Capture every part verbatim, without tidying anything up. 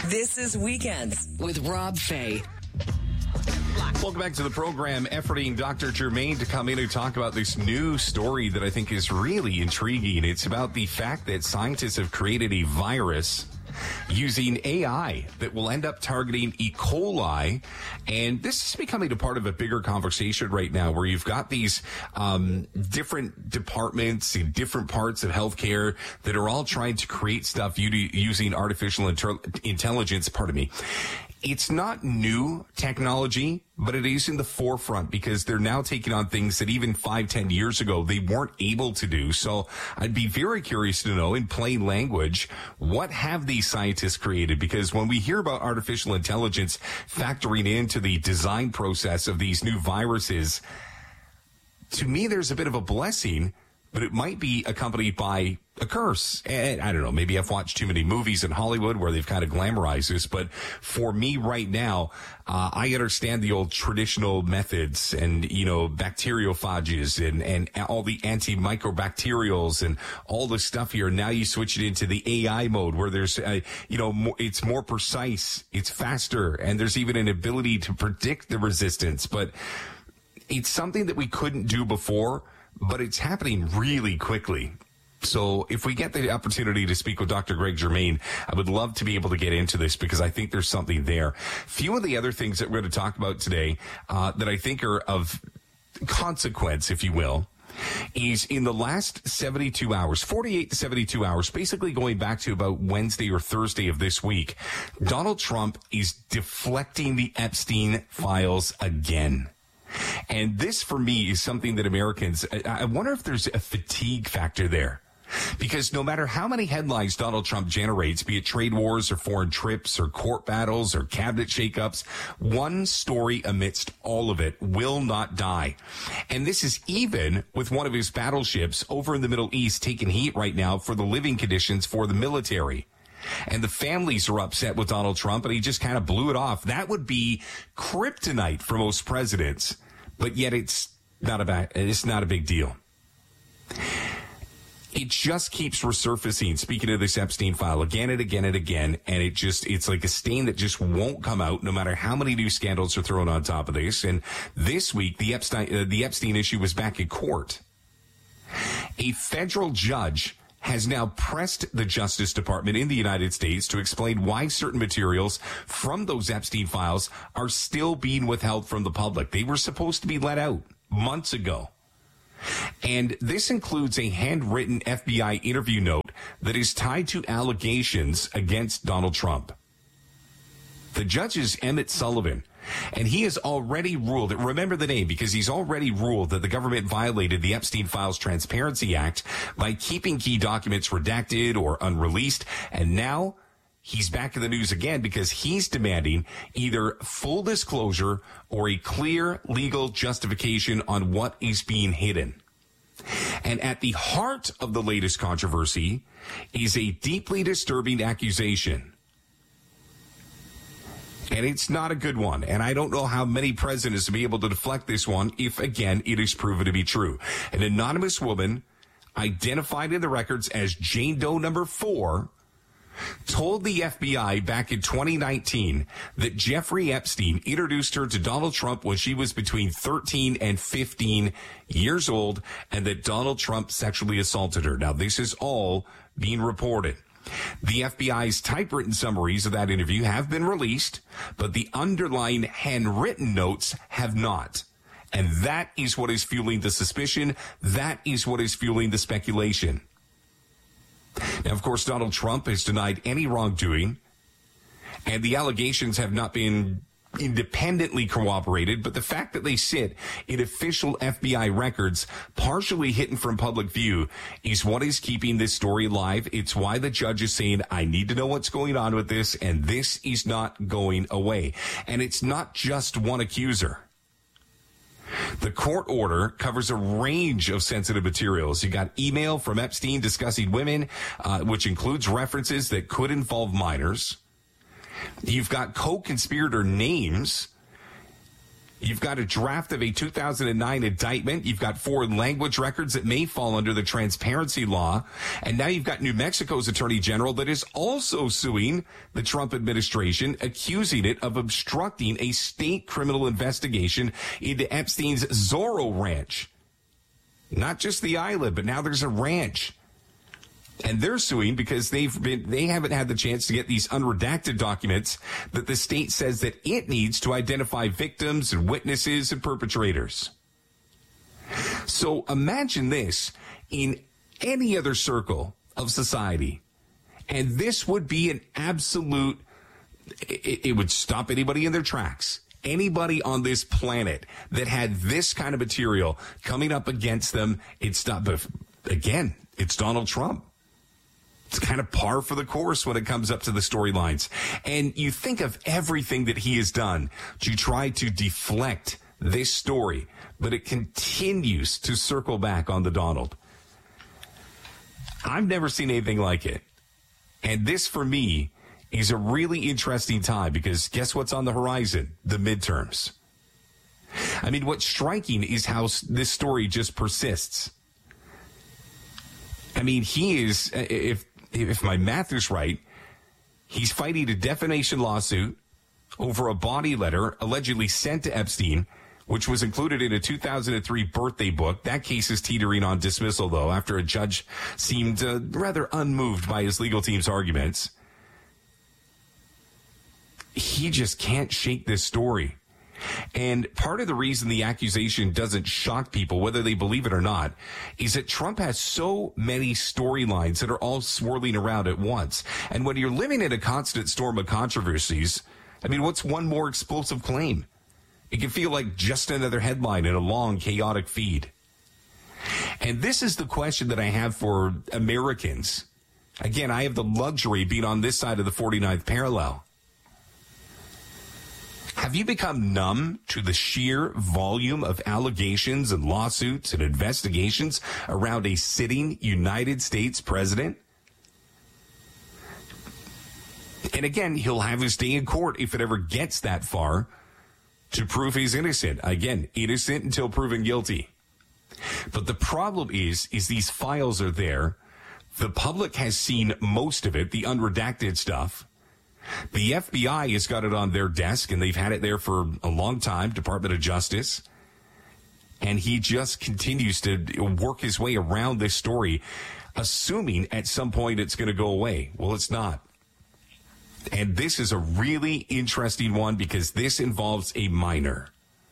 This is Weekends with Rob Fay. Welcome back to the program. Efforting Doctor Germain to come in and talk about this new story that I think is really intriguing. It's about the fact that scientists have created a virus using A I that will end up targeting E. coli. And this is becoming a part of a bigger conversation right now where you've got these um, different departments in different parts of healthcare that are all trying to create stuff using artificial inter- intelligence. Pardon me. It's not new technology, but it is in the forefront because they're now taking on things that even five, ten years ago they weren't able to do. So I'd be very curious to know in plain language, what have these scientists created? Because when we hear about artificial intelligence factoring into the design process of these new viruses, to me, there's a bit of a blessing, but it might be accompanied by a curse. And I don't know, maybe I've watched too many movies in Hollywood where they've kind of glamorized this, but for me right now, uh, I understand the old traditional methods and, you know, bacteriophages and, and all the antimicrobacterials and all the stuff here. Now you switch it into the A I mode where there's, uh, you know, more, it's more precise, it's faster, and there's even an ability to predict the resistance. But it's something that we couldn't do before, but it's happening really quickly. So if we get the opportunity to speak with Doctor Greg Germain, I would love to be able to get into this because I think there's something there. Few of the other things that we're going to talk about today uh, that I think are of consequence, if you will, is in the last seventy-two hours, forty-eight to seventy-two hours, basically going back to about Wednesday or Thursday of this week, Donald Trump is deflecting the Epstein files again. And this, for me, is something that Americans, I wonder if there's a fatigue factor there. Because no matter how many headlines Donald Trump generates, be it trade wars or foreign trips or court battles or cabinet shakeups, one story amidst all of it will not die. And this is even with one of his battleships over in the Middle East taking heat right now for the living conditions for the military. And the families are upset with Donald Trump, and he just kind of blew it off. That would be kryptonite for most presidents, but yet it's not a bad, it's not a big deal. It just keeps resurfacing, speaking of this Epstein file, again and again and again, and it just, it's like a stain that just won't come out no matter how many new scandals are thrown on top of this. And this week, the Epstein, uh, the Epstein issue was back in court. A federal judge has now pressed the Justice Department in the United States to explain why certain materials from those Epstein files are still being withheld from the public. They were supposed to be let out months ago. And this includes a handwritten F B I interview note that is tied to allegations against Donald Trump. The judge is Emmett Sullivan, and he has already ruled, remember the name, because he's already ruled that the government violated the Epstein Files Transparency Act by keeping key documents redacted or unreleased. And now he's back in the news again because he's demanding either full disclosure or a clear legal justification on what is being hidden. And at the heart of the latest controversy is a deeply disturbing accusation. And it's not a good one. And I don't know how many presidents will be able to deflect this one if, again, it is proven to be true. An anonymous woman identified in the records as Jane Doe number four told the F B I back in twenty nineteen that Jeffrey Epstein introduced her to Donald Trump when she was between thirteen and fifteen years old, and that Donald Trump sexually assaulted her. Now, this is all being reported. The F B I's typewritten summaries of that interview have been released, but the underlying handwritten notes have not. And that is what is fueling the suspicion. That is what is fueling the speculation. Now, of course, Donald Trump has denied any wrongdoing, and the allegations have not been independently corroborated, but the fact that they sit in official F B I records, partially hidden from public view, is what is keeping this story alive. It's why the judge is saying, I need to know what's going on with this, and this is not going away. And it's not just one accuser. The court order covers a range of sensitive materials. You got email from Epstein discussing women, uh, which includes references that could involve minors. You've got co-conspirator names You've got a draft of a two thousand nine indictment. You've got foreign language records that may fall under the transparency law. And now you've got New Mexico's attorney general that is also suing the Trump administration, accusing it of obstructing a state criminal investigation into Epstein's Zorro Ranch. Not just the island, but now there's a ranch. And they're suing because they've been, they haven't had the chance to get these unredacted documents that the state says that it needs to identify victims and witnesses and perpetrators. So imagine this in any other circle of society. And this would be an absolute, it, it would stop anybody in their tracks. Anybody on this planet that had this kind of material coming up against them, it's not, but again, it's Donald Trump. It's kind of par for the course when it comes up to the storylines. And you think of everything that he has done to try to deflect this story, but it continues to circle back on the Donald. I've never seen anything like it. And this, for me, is a really interesting time because guess what's on the horizon? The midterms. I mean, what's striking is how this story just persists. I mean, he is, if if my math is right, he's fighting a defamation lawsuit over a body letter allegedly sent to Epstein, which was included in a two thousand three birthday book. That case is teetering on dismissal, though, after a judge seemed uh, rather unmoved by his legal team's arguments. He just can't shake this story. And part of the reason the accusation doesn't shock people, whether they believe it or not, is that Trump has so many storylines that are all swirling around at once. And when you're living in a constant storm of controversies, I mean, what's one more explosive claim? It can feel like just another headline in a long, chaotic feed. And this is the question that I have for Americans. Again, I have the luxury of being on this side of the forty-ninth parallel. Have you become numb to the sheer volume of allegations and lawsuits and investigations around a sitting United States president? And again, he'll have his day in court if it ever gets that far to prove he's innocent. Again, innocent until proven guilty. But the problem is, is these files are there. The public has seen most of it, the unredacted stuff. The F B I has got it on their desk, and they've had it there for a long time, Department of Justice. And he just continues to work his way around this story, assuming at some point it's going to go away. Well, it's not. And this is a really interesting one because this involves a minor.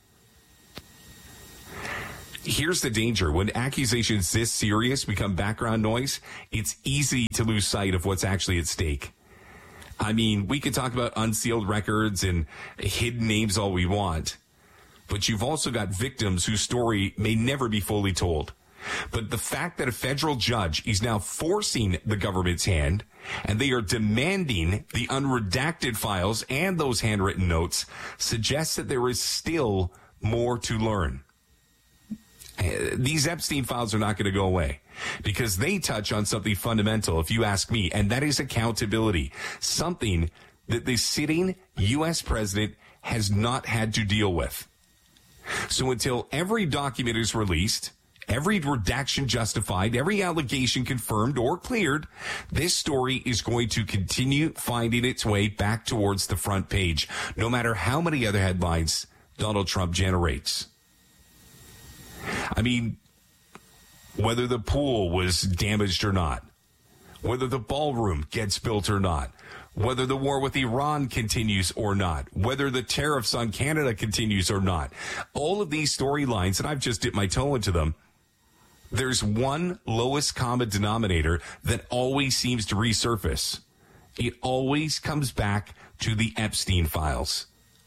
Here's the danger. When accusations this serious become background noise, it's easy to lose sight of what's actually at stake. I mean, we could talk about unsealed records and hidden names all we want, but you've also got victims whose story may never be fully told. But the fact that a federal judge is now forcing the government's hand and they are demanding the unredacted files and those handwritten notes suggests that there is still more to learn. These Epstein files are not going to go away because they touch on something fundamental, if you ask me, and that is accountability, something that the sitting U S president has not had to deal with. So until every document is released, every redaction justified, every allegation confirmed or cleared, this story is going to continue finding its way back towards the front page, no matter how many other headlines Donald Trump generates. I mean, whether the pool was damaged or not, whether the ballroom gets built or not, whether the war with Iran continues or not, whether the tariffs on Canada continues or not, all of these storylines, and I've just dipped my toe into them, there's one lowest common denominator that always seems to resurface. It always comes back to the Epstein files.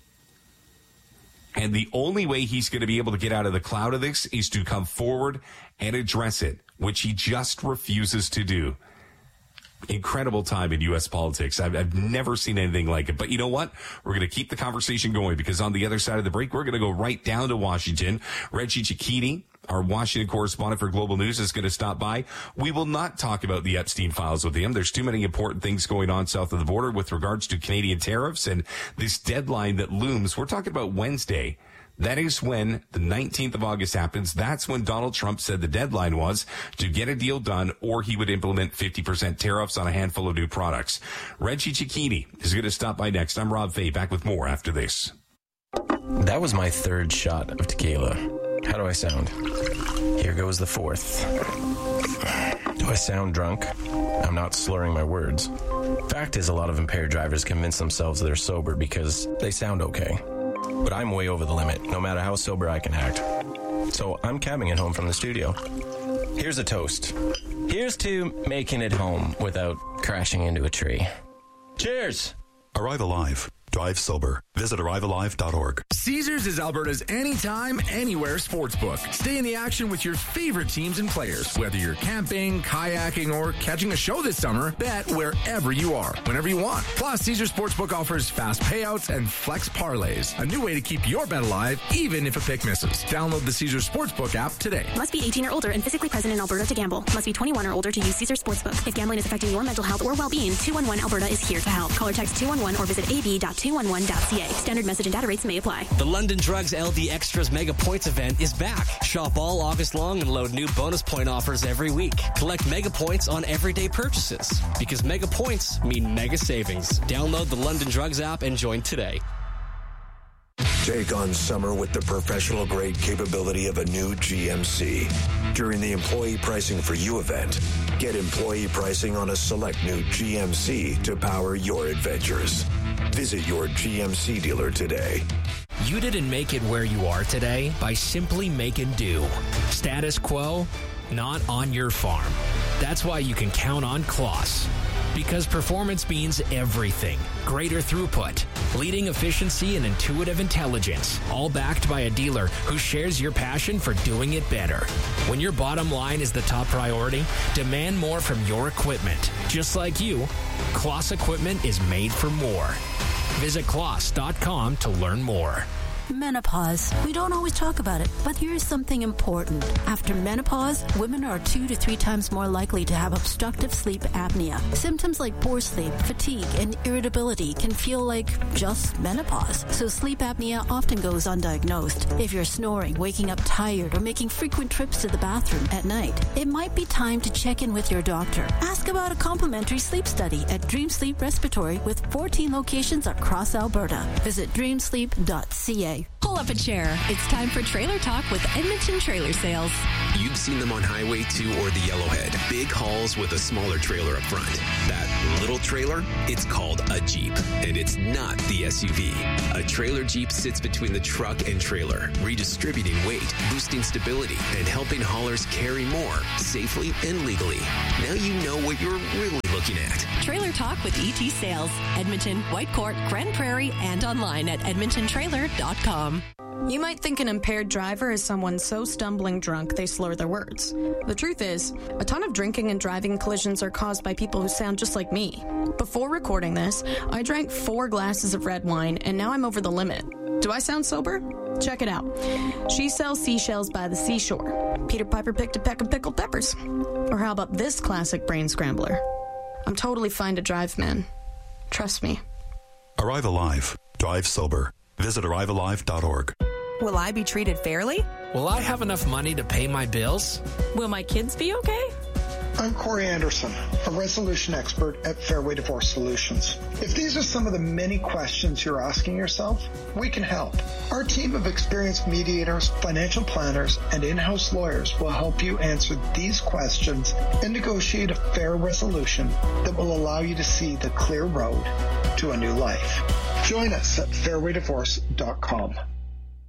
And the only way he's going to be able to get out of the cloud of this is to come forward and address it, which he just refuses to do. Incredible time in U S politics. I've, I've never seen anything like it. But you know what? We're going to keep the conversation going because on the other side of the break, we're going to go right down to Washington. Reggie Cicchini, our Washington correspondent for Global News, is going to stop by. We will not talk about the Epstein files with him. There's too many important things going on south of the border with regards to Canadian tariffs and this deadline that looms. We're talking about Wednesday, That is when the nineteenth of August happens. That's when Donald Trump said the deadline was to get a deal done or he would implement fifty percent tariffs on a handful of new products. Reggie Cicchini is going to stop by next. I'm Rob Fay, back with more after this. That was my third shot of tequila. How do I sound? Here goes the fourth. Do I sound drunk? I'm not slurring my words. Fact is, a lot of impaired drivers convince themselves they're sober because they sound okay. But I'm way over the limit, no matter how sober I can act. So I'm cabbing it home from the studio. Here's a toast. Here's to making it home without crashing into a tree. Cheers! Arrive Alive. Drive sober. Visit arrive alive dot org. Caesars is Alberta's anytime, anywhere sportsbook. Stay in the action with your favorite teams and players. Whether you're camping, kayaking, or catching a show this summer, bet wherever you are, whenever you want. Plus, Caesars Sportsbook offers fast payouts and flex parlays. A new way to keep your bet alive, even if a pick misses. Download the Caesars Sportsbook app today. Must be eighteen or older and physically present in Alberta to gamble. Must be twenty-one or older to use Caesars Sportsbook. If gambling is affecting your mental health or well-being, two one one Alberta is here to help. Call or text two one one or visit a b dot two one one dot c a. Standard message and data rates may apply. The London Drugs L D Extras Mega Points event is back. Shop all August long and load new bonus point offers every week. Collect Mega Points on everyday purchases because Mega Points mean mega savings. Download the London Drugs app and join today. Take on summer with the professional-grade capability of a new G M C. During the Employee Pricing for You event, get employee pricing on a select new G M C to power your adventures. Visit your G M C dealer today. You didn't make it where you are today by simply making do. Status quo, not on your farm. That's why you can count on Kloss. Because performance means everything. Greater throughput, leading efficiency, and intuitive intelligence. All backed by a dealer who shares your passion for doing it better. When your bottom line is the top priority, demand more from your equipment. Just like you, Kloss equipment is made for more. Visit kloss dot com to learn more. Menopause. We don't always talk about it, but here's something important. After menopause, women are two to three times more likely to have obstructive sleep apnea. Symptoms like poor sleep, fatigue, and irritability can feel like just menopause. So sleep apnea often goes undiagnosed. If you're snoring, waking up tired, or making frequent trips to the bathroom at night, it might be time to check in with your doctor. Ask about a complimentary sleep study at Dream Sleep Respiratory with fourteen locations across Alberta. Visit dream sleep dot c a. Pull up a chair. It's time for Trailer Talk with Edmonton Trailer Sales. You've seen them on Highway two or the Yellowhead. Big hauls with a smaller trailer up front. That little trailer, it's called a Jeep, and it's not the S U V. A trailer Jeep sits between the truck and trailer, redistributing weight, boosting stability, and helping haulers carry more safely and legally. Now you know what you're really looking at. Trailer Talk with E T Sales. Edmonton, Whitecourt, Grand Prairie, and online at edmonton trailer dot com. You might think an impaired driver is someone so stumbling drunk they slur their words. The truth is, a ton of drinking and driving collisions are caused by people who sound just like me. Before recording this, I drank four glasses of red wine, and now I'm over the limit. Do I sound sober? Check it out. She sells seashells by the seashore. Peter Piper picked a peck of pickled peppers. Or how about this classic brain scrambler? I'm totally fine to drive, man. Trust me. Arrive Alive. Drive sober. Visit arrive alive dot org. Will I be treated fairly? Will I have enough money to pay my bills? Will my kids be okay? I'm Corey Anderson, a resolution expert at Fairway Divorce Solutions. If these are some of the many questions you're asking yourself, we can help. Our team of experienced mediators, financial planners, and in-house lawyers will help you answer these questions and negotiate a fair resolution that will allow you to see the clear road to a new life. Join us at fairway divorce dot com.